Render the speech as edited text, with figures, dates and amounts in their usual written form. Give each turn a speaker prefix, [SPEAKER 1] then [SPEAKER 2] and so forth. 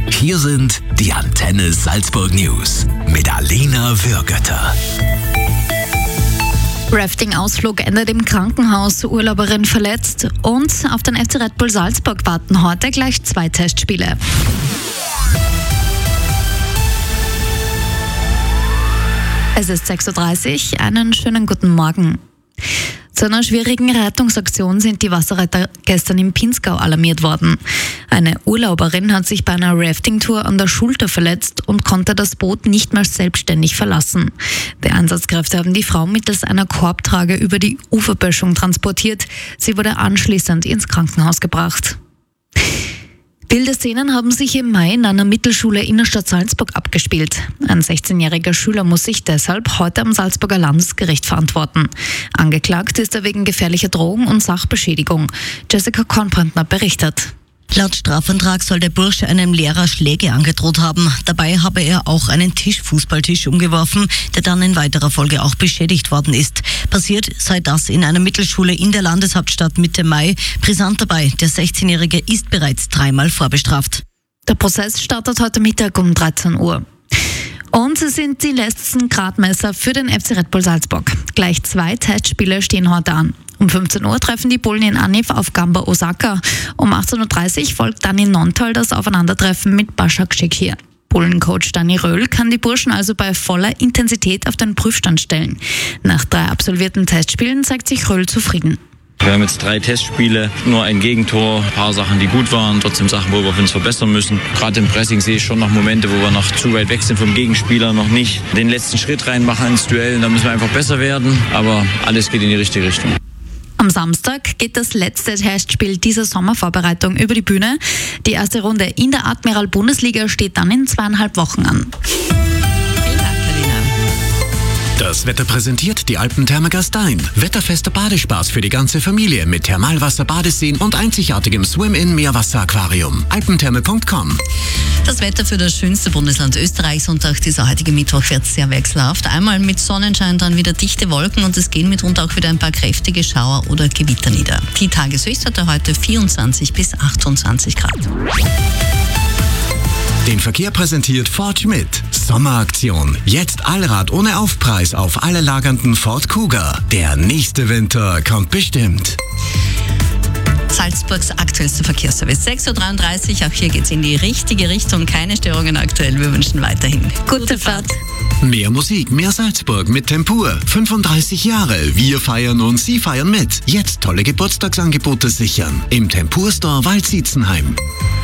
[SPEAKER 1] Hier sind die Antenne Salzburg News mit Alina Würgötter.
[SPEAKER 2] Rafting-Ausflug endet im Krankenhaus, Urlauberin verletzt und auf den FC Red Bull Salzburg warten heute gleich 2 Testspiele. Es ist 6:30 Uhr, einen schönen guten Morgen. Zu einer schwierigen Rettungsaktion sind die Wasserretter gestern im Pinzgau alarmiert worden. Eine Urlauberin hat sich bei einer Rafting-Tour an der Schulter verletzt und konnte das Boot nicht mehr selbstständig verlassen. Die Einsatzkräfte haben die Frau mittels einer Korbtrage über die Uferböschung transportiert. Sie wurde anschließend ins Krankenhaus gebracht. Wilde Szenen haben sich im Mai in einer Mittelschule Innerstadt Salzburg abgespielt. Ein 16-jähriger Schüler muss sich deshalb heute am Salzburger Landesgericht verantworten. Angeklagt ist er wegen gefährlicher Drohung und Sachbeschädigung. Jessica Kornbrandner berichtet.
[SPEAKER 3] Laut Strafantrag soll der Bursche einem Lehrer Schläge angedroht haben. Dabei habe er auch einen Fußballtisch umgeworfen, der dann in weiterer Folge auch beschädigt worden ist. Passiert sei das in einer Mittelschule in der Landeshauptstadt Mitte Mai. Brisant dabei, der 16-Jährige ist bereits 3-mal vorbestraft.
[SPEAKER 2] Der Prozess startet heute Mittag um 13 Uhr. Und es sind die letzten Gradmesser für den FC Red Bull Salzburg. Gleich 2 Testspiele stehen heute an. Um 15 Uhr treffen die Bullen in Anif auf Gamba Osaka. Um 18:30 Uhr folgt dann in Nontal das Aufeinandertreffen mit Başakşehir. Bullencoach Dani Röhl kann die Burschen also bei voller Intensität auf den Prüfstand stellen. Nach 3 absolvierten Testspielen zeigt sich Röhl zufrieden.
[SPEAKER 4] Wir haben jetzt 3 Testspiele, nur ein Gegentor, ein paar Sachen, die gut waren, trotzdem Sachen, wo wir uns verbessern müssen. Gerade im Pressing sehe ich schon noch Momente, wo wir noch zu weit weg sind vom Gegenspieler, noch nicht den letzten Schritt reinmachen ins Duell. Da müssen wir einfach besser werden, aber alles geht in die richtige Richtung.
[SPEAKER 2] Am Samstag geht das letzte Testspiel dieser Sommervorbereitung über die Bühne. Die erste Runde in der Admiral-Bundesliga steht dann in 2,5 Wochen an.
[SPEAKER 1] Das Wetter präsentiert die Alpentherme Gastein. Wetterfester Badespaß für die ganze Familie mit Thermalwasser, Badeseen und einzigartigem Swim-In-Meerwasser-Aquarium. Alpentherme.com.
[SPEAKER 3] Das Wetter für das schönste Bundesland Österreichs und auch dieser heutige Mittwoch wird sehr wechselhaft. Einmal mit Sonnenschein, dann wieder dichte Wolken und es gehen mitunter auch wieder ein paar kräftige Schauer oder Gewitter nieder. Die Tageshöchstwerte heute 24 bis 28 Grad.
[SPEAKER 1] Den Verkehr präsentiert Ford Schmidt. Sommeraktion. Jetzt Allrad ohne Aufpreis auf alle lagernden Ford Kuga. Der nächste Winter kommt bestimmt.
[SPEAKER 3] Salzburgs aktuellster Verkehrsservice. 6:33 Uhr, auch hier geht's in die richtige Richtung. Keine Störungen aktuell. Wir wünschen weiterhin gute Fahrt.
[SPEAKER 1] Mehr Musik, mehr Salzburg mit Tempur. 35 Jahre. Wir feiern und Sie feiern mit. Jetzt tolle Geburtstagsangebote sichern. Im Tempur Store Waldsietzenheim.